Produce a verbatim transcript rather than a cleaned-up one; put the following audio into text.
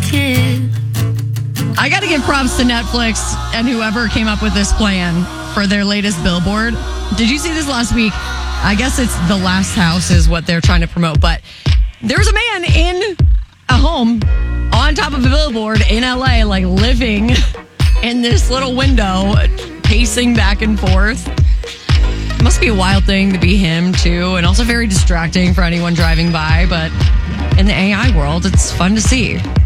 too. I got to give props to Netflix and whoever came up with this plan for their latest billboard. Did you see this last week? I guess it's The Last House is what they're trying to promote. But there's a man in a home on top of a billboard in L A, like living in this little window, pacing back and forth. It must be a wild thing to be him, too, and also very distracting for anyone driving by. But in the A I world, it's fun to see.